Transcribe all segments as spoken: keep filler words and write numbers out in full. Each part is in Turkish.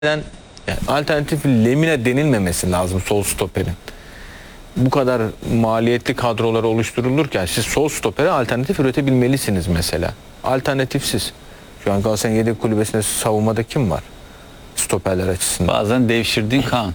Yani alternatif Lemina denilmemesi lazım sol stoperin. Bu kadar maliyetli kadrolar oluşturulurken siz sol stopere alternatif üretebilmelisiniz mesela. Alternatifsiz. Şu an Galatasaray'ın yedek kulübesinde savunmada kim var? Stoperler açısından. Bazen devşirdiğin Kaan.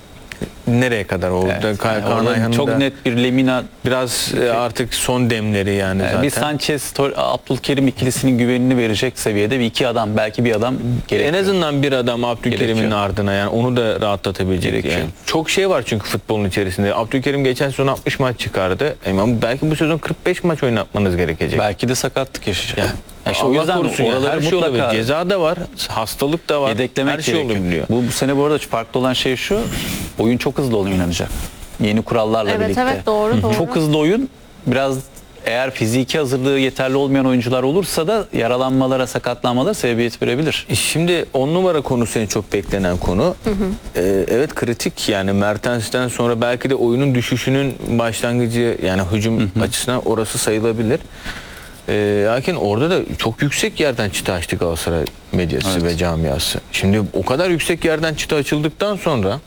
Nereye kadar oldu? Evet, Kaan, yani Kaan Ayhan'ın çok da net bir Lemina. biraz e, artık son demleri yani zaten. Bir Sanchez, Abdülkerim ikilisinin güvenini verecek seviyede bir iki adam, belki bir adam gerekiyor. En azından bir adam Abdülkerim'in ardına, yani onu da rahatlatabilecek. Yani. Çok şey var çünkü futbolun içerisinde. Abdülkerim geçen sezon altmış maç çıkardı. Ama belki bu sezon kırk beş maç oynatmanız gerekecek. Belki de sakatlık yaşayacak. Yani. Yani işte o yüzden korusun ya, her şey olabilir. mutlaka Ceza da var, hastalık da var. yedeklemek her şey gerekiyor. olabiliyor. Bu, bu sene bu arada farklı olan şey şu. Oyun çok hızlı oynanacak. Yeni kurallarla evet, birlikte. Evet doğru doğru. Çok hızlı oyun. Biraz eğer fiziki hazırlığı yeterli olmayan oyuncular olursa da yaralanmalara, sakatlanmalara sebebiyet verebilir. Şimdi on numara konusu en çok beklenen konu. Hı hı. Ee, evet kritik, yani Mertens'ten sonra belki de oyunun düşüşünün başlangıcı, yani hücum hı hı. açısından orası sayılabilir. Ee, lakin orada da çok yüksek yerden çıta açtı Galatasaray medyası evet. ve camiası. Şimdi o kadar yüksek yerden çıta açıldıktan sonra,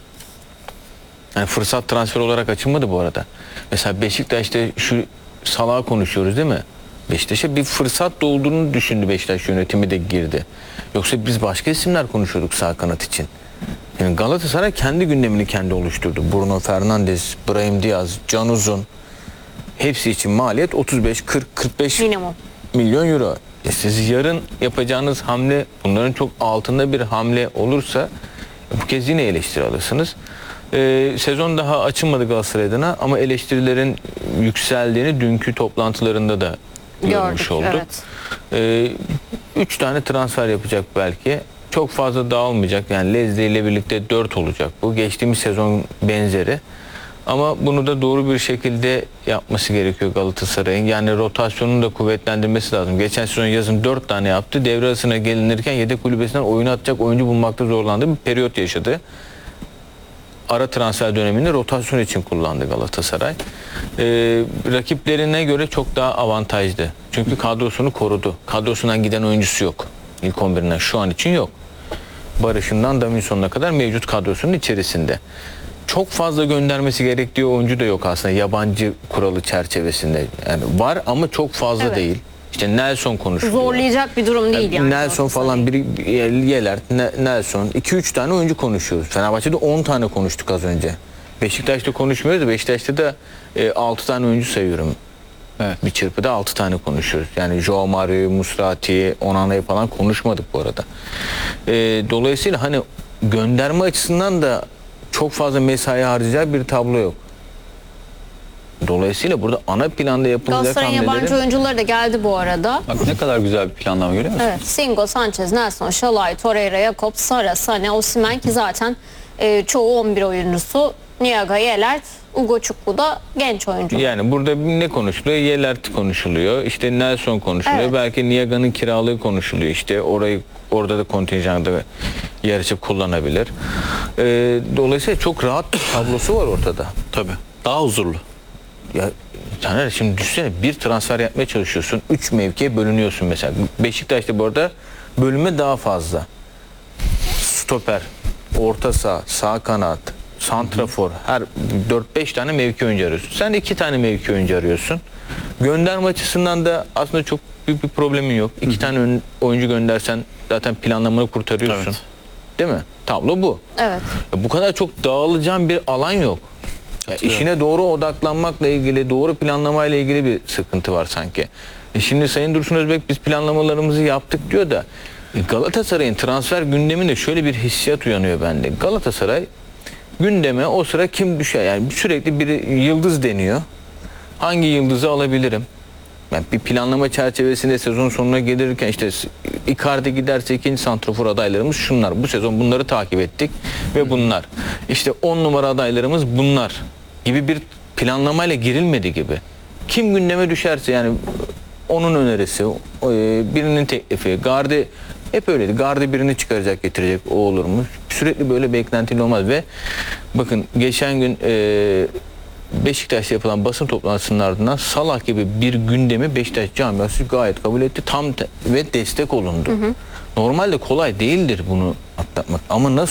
yani fırsat transfer olarak açılmadı bu arada. Mesela Beşiktaş'ta şu Salah'ı konuşuyoruz değil mi? Beşiktaş'a bir fırsat dolduğunu düşündü Beşiktaş yönetimi de girdi. Yoksa biz başka isimler konuşuyorduk sağ kanat için. Yani Galatasaray kendi gündemini kendi oluşturdu. Bruno Fernandes, Brahim Diaz, Can Uzun, hepsi için maliyet otuz beş kırk kırk beş minimum milyon euro. E siz yarın yapacağınız hamle bunların çok altında bir hamle olursa bu kez yine eleştiri alırsınız. Ee, sezon daha açılmadı Galatasaray adına ama eleştirilerin yükseldiğini dünkü toplantılarında da görmüş Gördük, olduk. Evet. Ee, üç tane transfer yapacak belki. Çok fazla dağılmayacak. Yani Lezde ile birlikte dört olacak bu. Geçtiğimiz sezon benzeri. Ama bunu da doğru bir şekilde yapması gerekiyor Galatasaray'ın. Yani rotasyonunu da kuvvetlendirmesi lazım. Geçen sezon yazın dört tane yaptı. Devre arasına gelinirken yedek kulübesinden oyunu atacak oyuncu bulmakta zorlandığı bir periyot yaşadı. Ara transfer döneminde rotasyon için kullandı Galatasaray. Ee, rakiplerine göre çok daha avantajlı. Çünkü kadrosunu korudu. Kadrosundan giden oyuncusu yok. İlk on birinden şu an için yok. Barış'ından Davinson'una kadar mevcut kadrosunun içerisinde. Çok fazla göndermesi gerektiği oyuncu da yok aslında yabancı kuralı çerçevesinde. Yani var ama çok fazla evet. değil. İşte Nelson konuşuluyor. Zorlayacak bir durum değil yani. Nelson falan, biri Yeler, Nelson, iki üç tane oyuncu konuşuyoruz. Fenerbahçe'de on tane konuştuk az önce. Beşiktaş'ta konuşmuyoruz da Beşiktaş'ta da e, altı tane oyuncu sayıyorum. Evet. Bir çırpıda altı tane konuşuyoruz. Yani Joao Mario, Musrati, Onana'yı falan konuşmadık bu arada. E, dolayısıyla hani gönderme açısından da çok fazla mesai harcayacağı bir tablo yok. Dolayısıyla burada ana planda yapılacak Galatasaray'ın hamlelerin... yabancı oyuncuları da geldi bu arada. Bak ne kadar güzel bir planlama, görüyor musun? Evet. Singo, Sanchez, Nelson, Şalay, Torreira, Jakobs, Sara, Sané, Osimhen ki zaten e, çoğu on bir oyuncusu. Niaga, Yelert, Ugo Çukwu da genç oyuncu. Yani burada ne konuşuluyor? Yelert konuşuluyor. İşte Nelson konuşuluyor. Evet. Belki Niaga'nın kiralığı konuşuluyor. İşte orayı orada da kontenjanda yer açıp kullanabilir. Ee, dolayısıyla çok rahat bir tablosu var ortada. Tabii. Daha huzurlu. Ya Caner, şimdi düşünsene, bir transfer yapmaya çalışıyorsun. Üç mevkiye bölünüyorsun mesela. Beşiktaş'ta bu arada bölünme daha fazla. Stoper, orta saha, sağ kanat, santrafor, her dört beş tane mevki oyuncu arıyorsun. Sen iki tane mevki oyuncu arıyorsun. Gönderme açısından da aslında çok büyük bir problemin yok. İki Hı-hı. tane oyuncu göndersen zaten planlamanı kurtarıyorsun. Evet. Değil mi? Tablo bu. Evet. Bu kadar çok dağılacağın bir alan yok. Ya işine doğru odaklanmakla ilgili, doğru planlamayla ilgili bir sıkıntı var sanki. E şimdi Sayın Dursun Özbek biz planlamalarımızı yaptık diyor da Galatasaray'ın transfer gündeminde şöyle bir hissiyat uyanıyor bende. Galatasaray gündeme o sıra kim düşer? Yani sürekli bir yıldız deniyor. Hangi yıldızı alabilirim? Yani bir planlama çerçevesinde sezon sonuna gelirken işte Icardi giderse ikinci santrafor adaylarımız şunlar. Bu sezon bunları takip ettik ve bunlar. İşte on numara adaylarımız bunlar gibi bir planlamayla girilmedi gibi. Kim gündeme düşerse yani onun önerisi, birinin teklifi, Gardi hep öyleydi. Gardi birini çıkaracak, getirecek, o olur mu? Sürekli böyle beklentili olmaz ve bakın geçen gün e, Beşiktaş'ta yapılan basın toplantısının ardından Salah gibi bir gündemi Beşiktaş camiası gayet kabul etti. Tam ve destek olundu. Hı hı. Normalde kolay değildir bunu atlatmak. Ama nasıl